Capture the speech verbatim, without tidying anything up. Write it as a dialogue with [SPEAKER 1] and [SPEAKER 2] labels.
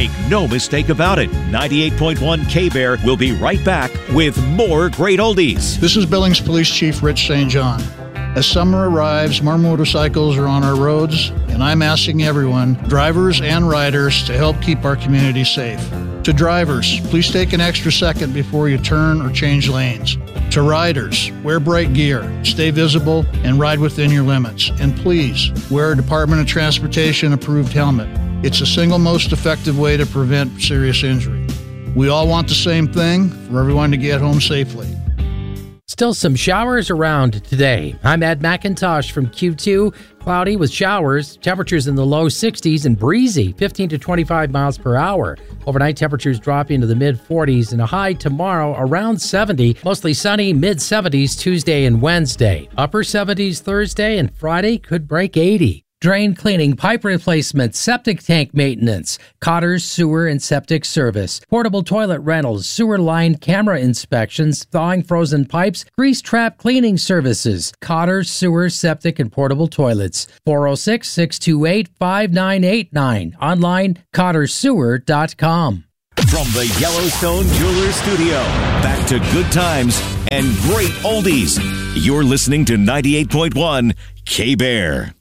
[SPEAKER 1] Make no mistake about it. ninety-eight point one K-Bear will be right back with more great oldies.
[SPEAKER 2] This is Billings Police Chief Rich Saint John. As summer arrives, more motorcycles are on our roads, and I'm asking everyone, drivers and riders, to help keep our community safe. To drivers, please take an extra second before you turn or change lanes. To riders, wear bright gear, stay visible, and ride within your limits. And please, wear a Department of Transportation approved helmet. It's the single most effective way to prevent serious injury. We all want the same thing, for everyone to get home safely.
[SPEAKER 3] Still some showers around today. I'm Ed McIntosh from Q two. Cloudy with showers, temperatures in the low sixties and breezy, fifteen to twenty-five miles per hour. Overnight temperatures dropping to the mid forties and a high tomorrow around seventy. Mostly sunny, mid seventies Tuesday and Wednesday. Upper seventies Thursday and Friday could break eighty. Drain cleaning, pipe replacement, septic tank maintenance, Cotter's sewer and septic service, portable toilet rentals, sewer line camera inspections, thawing frozen pipes, grease trap cleaning services, Cotter's sewer, septic, and portable toilets. four oh six, six two eight, five nine eight nine. Online, cotters sewer dot com.
[SPEAKER 1] From the Yellowstone Jewelers Studio, back to good times and great oldies. You're listening to ninety-eight point one K-Bear.